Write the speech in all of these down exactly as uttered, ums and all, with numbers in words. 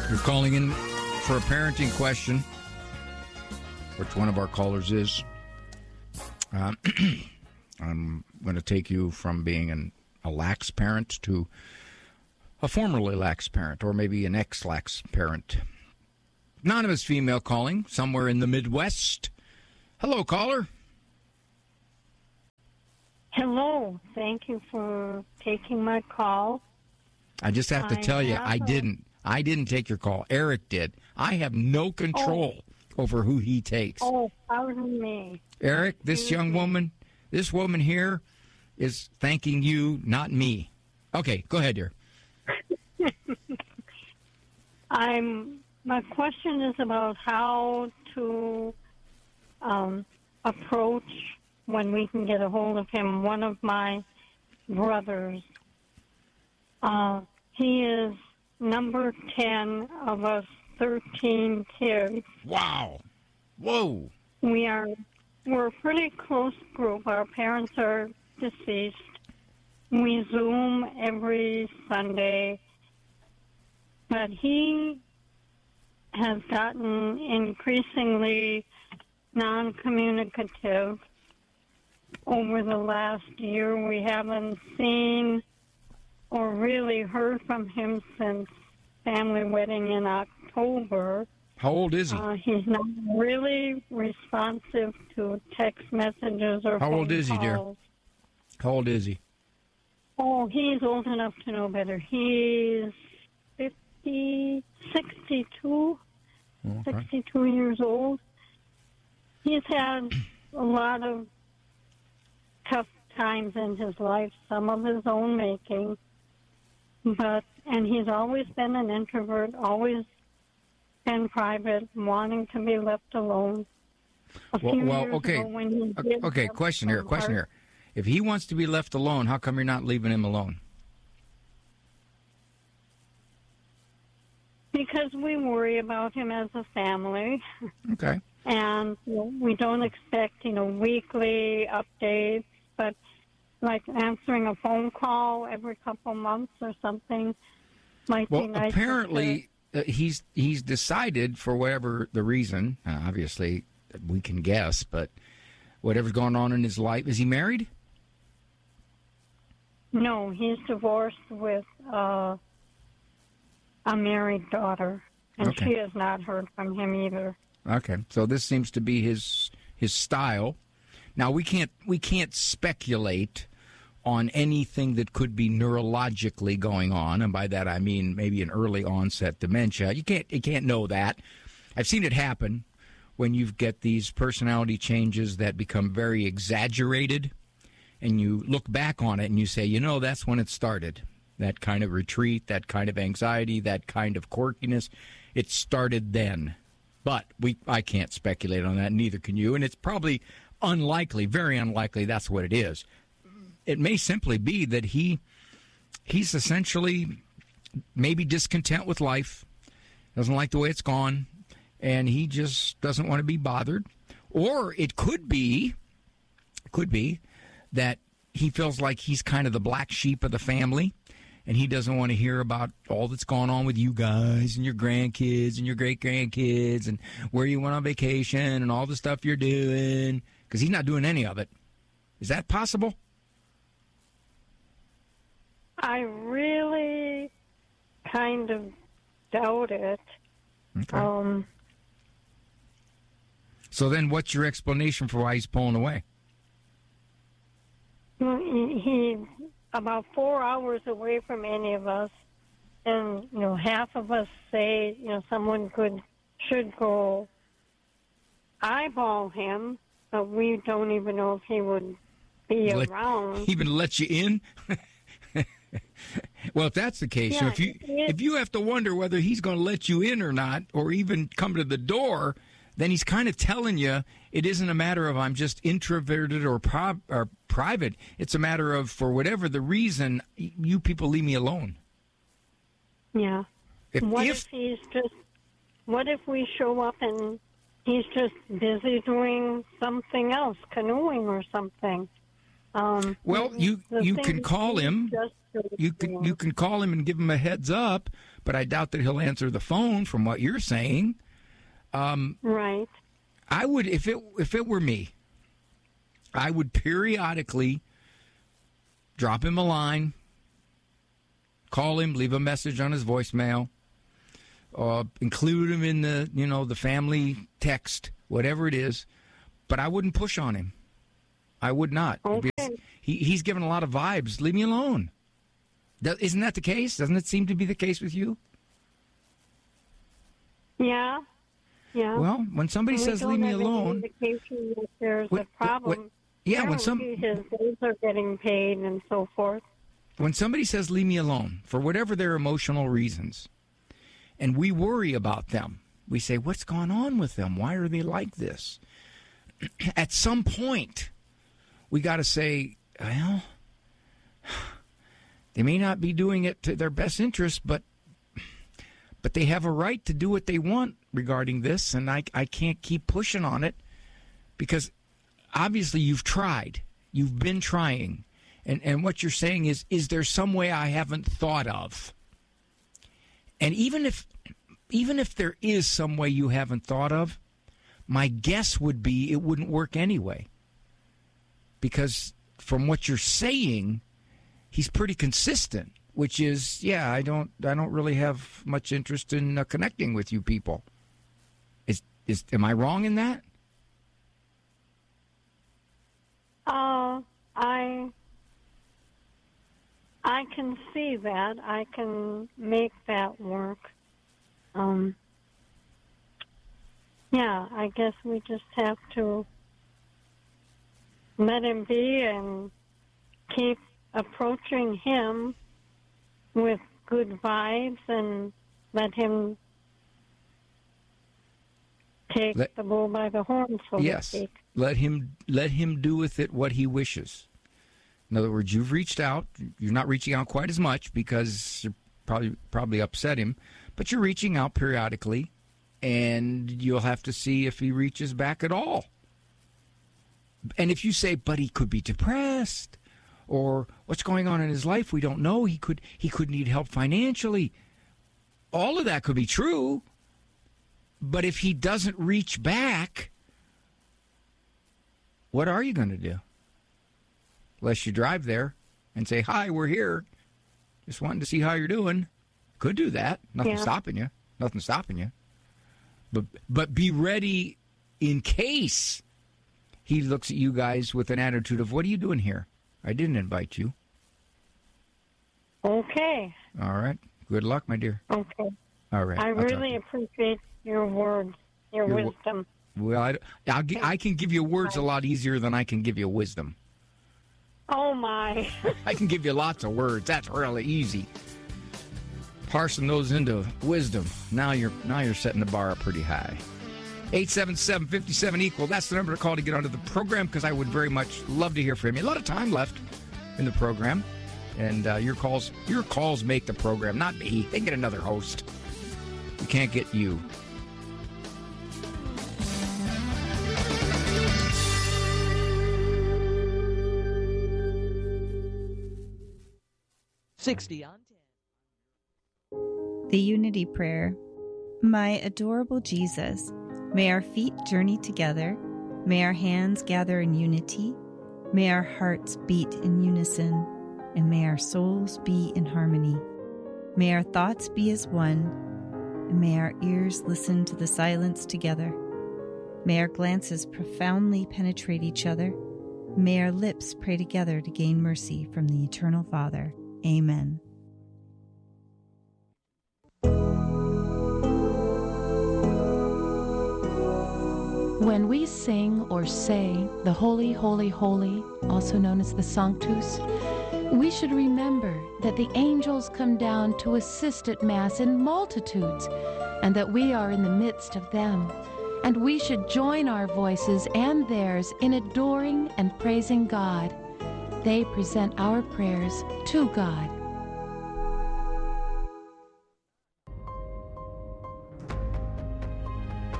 You're calling in for a parenting question, which one of our callers is. Um, I'm going to take you from being an, a lax parent to a formerly lax parent, or maybe an ex-lax parent. Anonymous female calling, somewhere in the Midwest. Hello, caller. Hello. Thank you for taking my call. I just have to I tell you, have I a- didn't. I didn't take your call. Eric did. I have no control over who he takes. Oh, pardon me. Eric, this Excuse young me. woman, this woman here is thanking you, not me. Okay, go ahead, dear. I'm. My question is about how to um, approach when we can get a hold of him. One of my brothers. Uh, he is number ten of us thirteen kids. Wow. Whoa. We are we're a pretty close group. Our parents are deceased. We Zoom every Sunday. But he has gotten increasingly non-communicative over the last year. We haven't seen or really heard from him since family wedding in October. How old is he? Uh, he's not really responsive to text messages or How phone old is he, dear? calls. How old is he? Oh, he's old enough to know better. He's fifty, sixty-two, Okay. sixty-two years old. He's had a lot of tough times in his life, some of his own making. But and he's always been an introvert, always been private, wanting to be left alone. A Well, few well years okay. ago when he did Okay, have question here, some question heart- here. If he wants to be left alone, how come you're not leaving him alone? Because we worry about him as a family. Okay. And you know, we don't expect, you know, weekly updates, but like answering a phone call every couple months or something might Well, be nice. apparently uh, he's he's decided, for whatever the reason, uh, obviously we can guess, but whatever's going on in his life. Is he married? No, he's divorced with uh, a married daughter, and Okay. she has not heard from him either. Okay, so this seems to be his his style. Now we can't we can't speculate on anything that could be neurologically going on, and by that I mean maybe an early onset dementia. You can't you can't know that. I've seen it happen when you get these personality changes that become very exaggerated, and you look back on it and you say, you know, that's when it started. That kind of retreat, that kind of anxiety, that kind of quirkiness, it started then. But we, I can't speculate on that, neither can you. And it's probably unlikely, very unlikely that's what it is. It may simply be that he he's essentially maybe discontent with life, doesn't like the way it's gone, and he just doesn't want to be bothered. Or it could be, could be that he feels like he's kind of the black sheep of the family, and he doesn't want to hear about all that's going on with you guys and your grandkids and your great-grandkids and where you went on vacation and all the stuff you're doing, because he's not doing any of it. Is that possible? I really kind of doubt it. Okay. Um, So then what's your explanation for why he's pulling away? he, he about four hours away from any of us, and you know, half of us say, you know, someone could should go eyeball him, but we don't even know if he would be Let- around. Even let you in? Well, if that's the case, so Yeah, if you it- if you have to wonder whether he's going to let you in or not, or even come to the door, then he's kind of telling you it isn't a matter of I'm just introverted or, pro- or private. It's a matter of, for whatever the reason, y- you people leave me alone. Yeah. If, What if if he's just? What if we show up and he's just busy doing something else, canoeing or something? Um, well, you you can call him. You can you can call him and give him a heads up, but I doubt that he'll answer the phone. From what you're saying, um, right? I would if it if it were me, I would periodically drop him a line, call him, leave a message on his voicemail, uh, include him in the you know the family text, whatever it is. But I wouldn't push on him. I would not. Okay. He he's given a lot of vibes. Leave me alone. Isn't that the case? Doesn't it seem to be the case with you? Yeah. Yeah. Well, when somebody says leave me alone, indication that there's what, a problem. What, yeah, when some his bills are getting paid and so forth. When somebody says leave me alone for whatever their emotional reasons, and we worry about them, we say, what's going on with them? Why are they like this? At some point, we got to say, well, they may not be doing it to their best interest, but but they have a right to do what they want regarding this, and I, I can't keep pushing on it because obviously you've tried. You've been trying. And, and what you're saying is, is there some way I haven't thought of? And even if even if there is some way you haven't thought of, my guess would be it wouldn't work anyway. Because from what you're saying, he's pretty consistent, which is, yeah, I don't I don't really have much interest in uh, connecting with you people. Is is am I wrong in that? Uh, I I can see that. I can make that work. Um, yeah, I guess we just have to let him be and keep approaching him with good vibes and let him take let, the bull by the horn, so yes, to speak. Let him let him do with it what he wishes. In other words, you've reached out. You're not reaching out quite as much because you probably probably upset him, but you're reaching out periodically, and you'll have to see if he reaches back at all. And if you say, but he could be depressed, or what's going on in his life, we don't know. He could he could need help financially. All of that could be true. But if he doesn't reach back, what are you going to do? Unless you drive there and say, hi, we're here. Just wanting to see how you're doing. Could do that. Nothing yeah. stopping you. Nothing stopping you. But but be ready in case he looks at you guys with an attitude of, what are you doing here? I didn't invite you. Okay. All right. Good luck, my dear. Okay. All right. I I'll really appreciate your words, your, your wisdom. Well, I, I'll, I can give you words a lot easier than I can give you wisdom. Oh, my. I can give you lots of words. That's really easy. Parsing those into wisdom. Now you're now you're setting the bar up pretty high. eight seven seven, five seven, equal. That's the number to call to get onto the program, because I would very much love to hear from you. A lot of time left in the program, and uh, your calls your calls make the program, not me. They get another host. We can't get you. sixty on ten. The Unity Prayer. My adorable Jesus, may our feet journey together, may our hands gather in unity, may our hearts beat in unison, and may our souls be in harmony. May our thoughts be as one, and may our ears listen to the silence together. May our glances profoundly penetrate each other. May our lips pray together to gain mercy from the Eternal Father. Amen. When we sing or say the Holy, Holy, Holy, also known as the Sanctus, we should remember that the angels come down to assist at Mass in multitudes, and that we are in the midst of them. And we should join our voices and theirs in adoring and praising God. They present our prayers to God.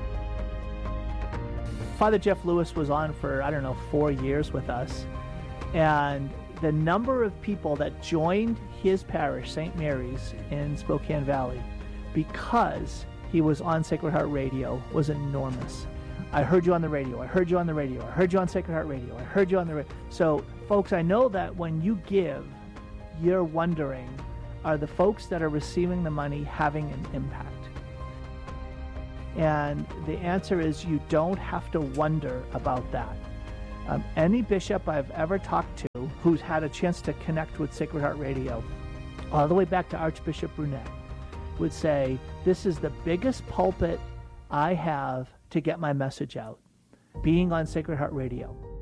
Father Jeff Lewis was on for, I don't know, four years with us. And the number of people that joined his parish, Saint Mary's in Spokane Valley, because he was on Sacred Heart Radio was enormous. I heard you on the radio. I heard you on the radio. I heard you on Sacred Heart Radio. I heard you on the radio. So, folks, I know that when you give, you're wondering, are the folks that are receiving the money having an impact? And the answer is you don't have to wonder about that. Um, any bishop I've ever talked to who's had a chance to connect with Sacred Heart Radio, all the way back to Archbishop Brunette, would say, this is the biggest pulpit I have to get my message out, being on Sacred Heart Radio.